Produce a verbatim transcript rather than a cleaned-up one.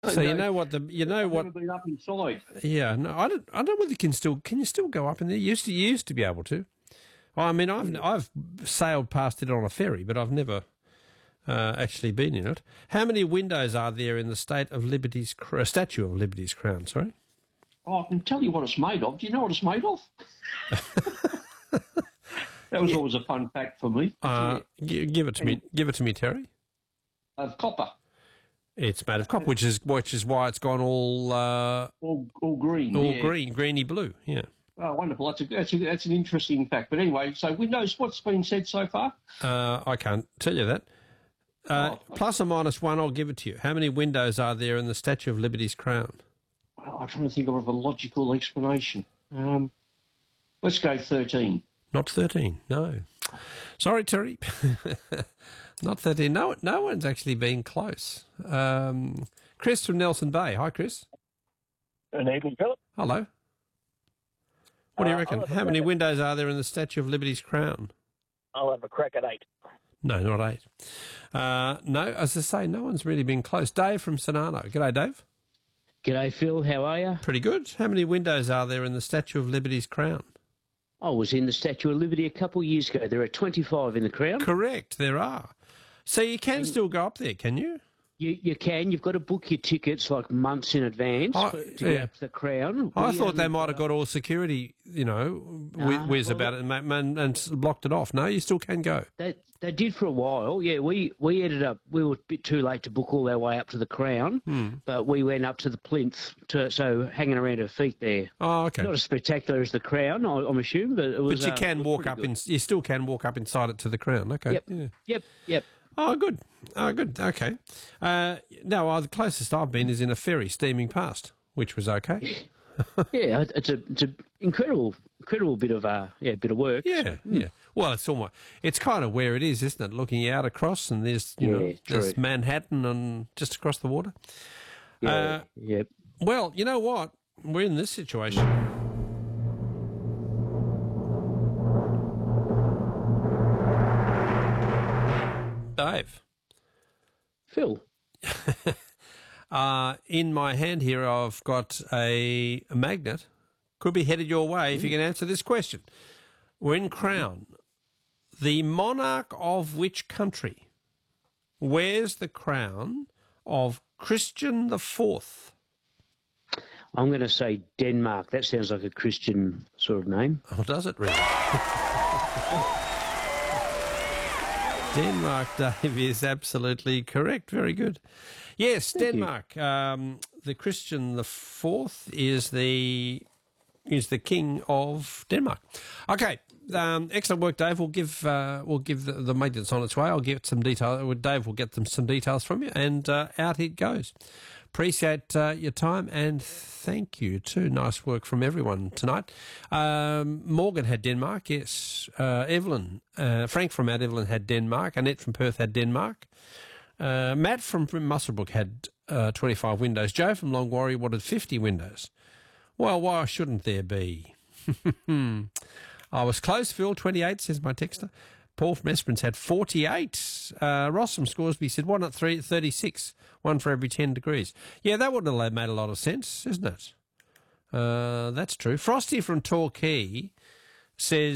So you know what the you know I've what never been up inside. yeah no I don't I don't know whether you can still can you still go up in there. You used to you used to be able to. I mean I've I've sailed past it on a ferry, but I've never uh, actually been in it. How many windows are there in the State of Liberty's uh, Statue of Liberty's crown? Sorry. Oh, I can tell you what it's made of. Do you know what it's made of? That was Yeah. always a fun fact for me. Uh, g- give it to me. Give it to me, Terry. Of copper, It's made of copper, which is which is why it's gone all uh, all, all green. all yeah. green, greeny blue. Yeah. Oh, wonderful. That's, a, that's, a, that's an interesting fact. But anyway, so Windows, what's been said so far? Uh, I can't tell you that. Uh, Oh. plus or minus one, I'll give it to you. How many windows are there in the Statue of Liberty's crown? Well, I'm trying to think of a logical explanation. Um, let's go thirteen. Not thirteen. No. Sorry, Terry. Not thirteen. No, no one's actually been close. Um, Chris from Nelson Bay. Hi, Chris. Good evening, Philip. Hello. What do you Uh, reckon? I'll have a How many crack at- windows are there in the Statue of Liberty's crown? I'll have a crack at eight. No, not eight. Uh, no, as I say, no one's really been close. Dave from Sonano. G'day, Dave. G'day, Phil. How are you? Pretty good. How many windows are there in the Statue of Liberty's crown? I was in the Statue of Liberty a couple of years ago. There are twenty-five in the crown. Correct, there are. So you can still go up there, can you? You, you can. You've got to book your tickets like months in advance Oh, for- to yeah. get up to the crown. I We, thought um, they might have got all security, you know, Nah, whiz well, about it and, ma- and, and blocked it off. No, you still can go. They, they did for a while. Yeah, we, we ended up, we were a bit too late to book all our way up to the crown, Hmm. but we went up to the plinth, to, so hanging around her feet there. Oh, okay. Not as spectacular as the crown, I, I'm assuming, but it was. But you uh, can it was walk pretty up good. in. You still can walk up inside it to the crown. Okay. Yep, Yeah. yep, yep. Oh, good. Oh, good. Okay. Uh, no, uh, the closest I've been is in a ferry steaming past, which was okay. Yeah, it's a it's a incredible incredible bit of uh yeah bit of work. Yeah, yeah. Well, it's almost it's kind of where it is, isn't it? Looking out across, and there's you Yeah, know there's true. Manhattan and just across the water. Yeah, Uh, yep. Well, you know what? We're in this situation. Dave, Phil. uh, in my hand here, I've got a, a magnet. Could be headed your way if you can answer this question. We're in Crown. The monarch of which country wears the crown of Christian the Fourth? I'm going to say Denmark. That sounds like a Christian sort of name. Oh, does it really? Denmark, Dave, is absolutely correct. Very good. Yes, Thank you. Denmark. Um, the Christian the Fourth is the is the king of Denmark. Okay, um, excellent work, Dave. We'll give uh, we'll give the, the maintenance on its way. I'll get some detail. Dave will get them some details from you, and uh, out it goes. Appreciate uh, your time, and thank you too. Nice work from everyone tonight. Um, Morgan had Denmark, yes. Uh, Evelyn, uh, Frank from Mount Evelyn had Denmark. Annette from Perth had Denmark. Uh, Matt from, from Muswellbrook had uh, twenty-five windows. Joe from Long Warrior wanted fifty windows. Well, why shouldn't there be? I was close, Phil, twenty-eight, says my texter. Paul from Esperance had forty-eight. Uh, Ross from Scoresby said, why not three, thirty-six? One for every ten degrees. Yeah, that would have made a lot of sense, isn't it? Uh, that's true. Frosty from Torquay says,